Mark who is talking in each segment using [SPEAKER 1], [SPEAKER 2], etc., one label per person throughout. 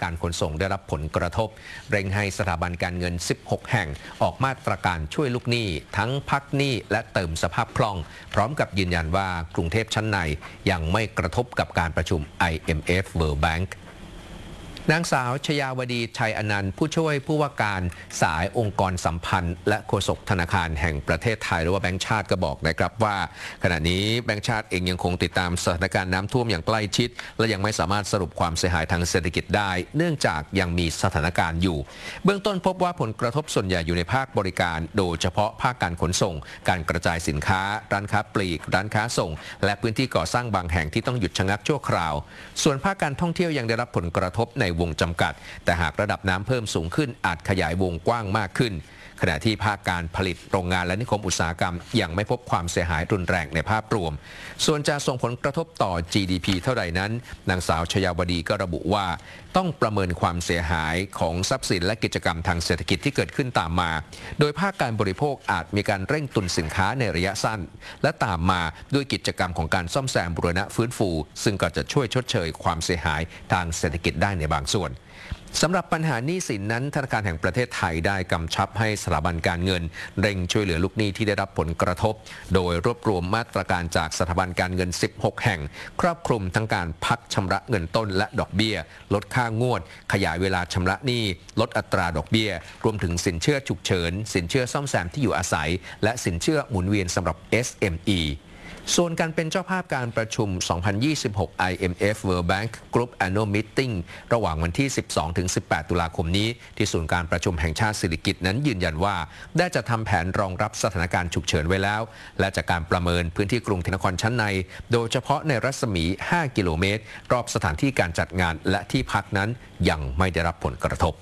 [SPEAKER 1] การขนส่งได้รับผลกระทบเร่งให้สถาบันการเงิน 16 แห่งออกมาตรการช่วยลูกหนี้ทั้งพักหนี้และเติมสภาพคล่องพร้อมกับยืนยันว่ากรุงเทพชั้นในยังไม่กระทบกับการประชุม IMF World Bankนางสาวชยาวดีชัยอนันต์ผู้ช่วยผู้ว่าการสายองค์กรสัมพันธ์และโฆษกธนาคารแห่งประเทศไทยหรือว่าแบงก์ชาติก็บอกนะครับว่าขณะนี้แบงก์ชาติเองยังคงติดตามสถานการณ์น้ำท่วมอย่างใกล้ชิดและยังไม่สามารถสรุปความเสียหายทางเศรษฐกิจได้เนื่องจากยังมีสถานการณ์อยู่เบื้องต้นพบว่าผลกระทบส่วนใหญ่อยู่ในภาคบริการโดยเฉพาะภาคการขนส่งการกระจายสินค้าร้านค้าปลีกร้านค้าส่งและพื้นที่ก่อสร้างบางแห่งที่ต้องหยุดชะงักชั่วคราวส่วนภาคการท่องเที่ยวยังได้รับผลกระทบในวงจำกัดแต่หากระดับน้ำเพิ่มสูงขึ้นอาจขยายวงกว้างมากขึ้นขณะที่ภาคการผลิตโรงงานและนิคมอุตสาหกรรมยังไม่พบความเสียหายรุนแรงในภาพรวมส่วนจะส่งผลกระทบต่อ GDP เท่าใดนั้นนางสาวชยาวดีก็ระบุว่าต้องประเมินความเสียหายของทรัพย์สินและกิจกรรมทางเศรษฐกิจที่เกิดขึ้นตามมาโดยภาคการบริโภคอาจมีการเร่งตุนสินค้าในระยะสั้นและตามมาด้วยกิจกรรมของการซ่อมแซมบูรณะฟื้นฟูซึ่งก็จะช่วยชดเชยความเสียหายทางเศรษฐกิจได้ในบางส่วนสำหรับปัญหาหนี้สินนั้นธนาคารแห่งประเทศไทยได้กำชับให้สถาบันการเงินเร่งช่วยเหลือลูกหนี้ที่ได้รับผลกระทบโดยรวบรวมมาตรการจากสถาบันการเงิน 16 แห่งครอบคลุมทั้งการพักชำระเงินต้นและดอกเบี้ยลดค่างวดขยายเวลาชำระหนี้ลดอัตราดอกเบี้ยรวมถึงสินเชื่อฉุกเฉินสินเชื่อซ่อมแซมที่อยู่อาศัยและสินเชื่อหมุนเวียนสำหรับ SMEส่วนการเป็นเจ้าภาพการประชุม 2026 IMF World Bank Group Annual Meeting ระหว่างวันที่ 12-18 ตุลาคมนี้ที่ศูนย์การประชุมแห่งชาติสิริกิติ์นั้นยืนยันว่าได้จะทำแผนรองรับสถานการณ์ฉุกเฉินไว้แล้วและจากการประเมินพื้นที่กรุงเทพนครชั้นในโดยเฉพาะในรัศมี 5 กิโลเมตรรอบสถานที่การจัดงานและที่พักนั้นยังไม่ได้รับผลกระทบ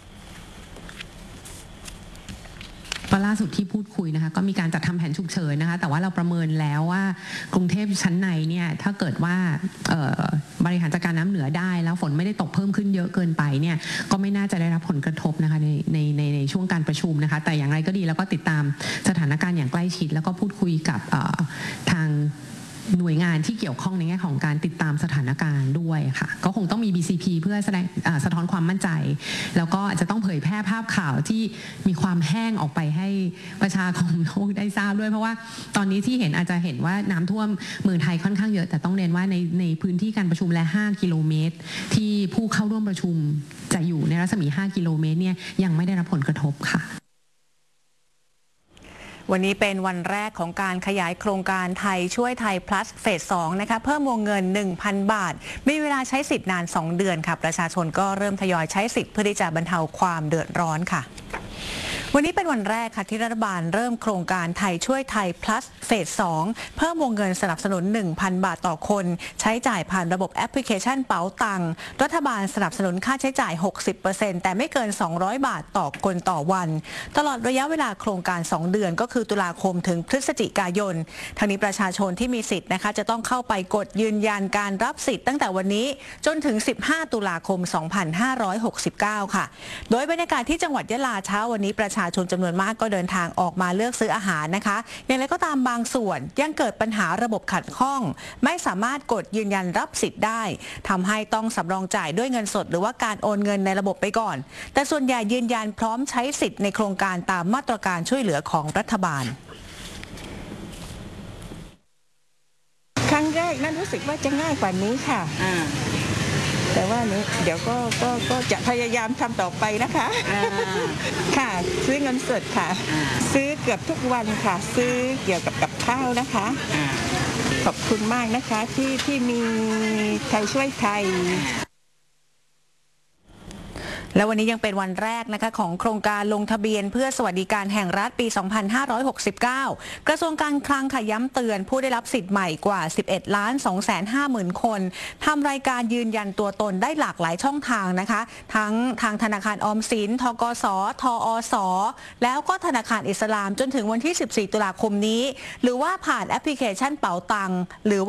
[SPEAKER 2] ล่าสุดที่พูดคุยนะคะก็มีการจัดทำแผนฉุกเฉินนะคะแต่ว่าเราประเมินแล้วว่ากรุงเทพชั้นในเนี่ยถ้าเกิดว่าบริหารจัดการน้ำเหนือได้แล้วฝนไม่ได้ตกเพิ่มขึ้นเยอะเกินไปเนี่ยก็ไม่น่าจะได้รับผลกระทบนะคะในช่วงการประชุมนะคะแต่อย่างไรก็ดีแล้วก็ติดตามสถานการณ์อย่างใกล้ชิดแล้วก็พูดคุยกับทางหน่วยงานที่เกี่ยวข้องในแง่ของการติดตามสถานการณ์ด้วยค่ะก็คงต้องมี BCP เพื่อแสดงสะท้อนความมั่นใจแล้วก็จะต้องเผยแพร่ภาพข่าวที่มีความแห้งออกไปให้ประชาคมโลกได้ทราบด้วยเพราะว่าตอนนี้ที่เห็นอาจจะเห็นว่าน้ำท่วมเมืองไทยค่อนข้างเยอะแต่ต้องเน้นว่าในพื้นที่การประชุมและ5 กิโลเมตรที่ผู้เข้าร่วมประชุมจะอยู่ในรัศมี5 กิโลเมตรเนี่ยยังไม่ได้รับผลกระทบค่ะ
[SPEAKER 3] วันนี้เป็นวันแรกของการขยายโครงการไทยช่วยไทย plus เฟส 2 นะคะเพิ่มวงเงิน 1,000 บาทมีเวลาใช้สิทธิ์นาน 2 เดือนค่ะประชาชนก็เริ่มทยอยใช้สิทธิ์เพื่อที่จะบรรเทาความเดือดร้อนค่ะวันนี้เป็นวันแรกค่ะที่รัฐบาลเริ่มโครงการไทยช่วยไทย plus เฟส 2 เพิ่มวงเงินสนับสนุน 1,000 บาทต่อคนใช้จ่ายผ่านระบบแอปพลิเคชันเป๋าตังรัฐบาลสนับสนุนค่าใช้จ่าย 60% แต่ไม่เกิน 200 บาทต่อคนต่อวันตลอดระยะเวลาโครงการ 2 เดือนก็คือตุลาคมถึงพฤศจิกายนทางนี้ประชาชนที่มีสิทธิ์นะคะจะต้องเข้าไปกดยืนยันการรับสิทธิ์ตั้งแต่วันนี้จนถึง 15 ตุลาคม 2569 ค่ะโดยบรรยากาศที่จังหวัดยะลาเช้าวันนี้ประชาชนจำนวนมากก็เดินทางออกมาเลือกซื้ออาหารนะคะอย่างไรก็ตามบางส่วนยังเกิดปัญหาระบบขัดข้องไม่สามารถกดยืนยันรับสิทธิ์ได้ทำให้ต้องสำรองจ่ายด้วยเงินสดหรือว่าการโอนเงินในระบบไปก่อนแต่ส่วนใหญ่ยืนยันพร้อมใช้สิทธิ์ในโครงการตามมาตรการช่วยเหลือของรัฐบาล
[SPEAKER 4] ครั้งแรกนั้นรู้สึกว่าจะง่ายกว่านี้ค่ะแต่ว่านี้เดี๋ยวก็จะพยายามทำต่อไปนะคะค่ะซื้อเงินสดค่ะซื้อเกือบทุกวันค่ะซื้อเกี่ยวกับข้าวนะคะขอบคุณมากนะคะที่มีไทยช่วยไทย
[SPEAKER 3] และวันนี้ยังเป็นวันแรกนะคะของโครงการลงทะเบียนเพื่อสวัสดิการแห่งรัฐปี 2569 กระทรวงการคลังค่ะย้ำเตือนผู้ได้รับสิทธิ์ใหม่กว่า 11,250,000 คนทำรายการยืนยันตัวตนได้หลากหลายช่องทางนะคะทั้งทางธนาคารออมสิน ธกส ทอส แล้วก็ธนาคารอิสลามจนถึงวันที่ 14 ตุลาคมนี้หรือว่าผ่านแอปพลิเคชันเป๋าตังหรือ